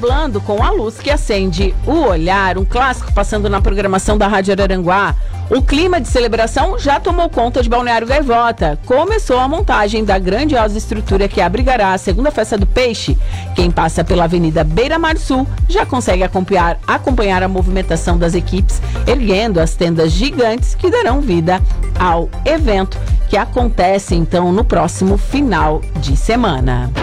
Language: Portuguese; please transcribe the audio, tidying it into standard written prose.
Hablando com a luz que acende o olhar, um clássico passando na programação da Rádio Araranguá. O clima de celebração já tomou conta de Balneário Gaivota. Começou a montagem da grandiosa estrutura que abrigará a segunda festa do peixe. Quem passa pela Avenida Beira Mar Sul já consegue acompanhar a movimentação das equipes, erguendo as tendas gigantes que darão vida ao evento, que acontece então no próximo final de semana.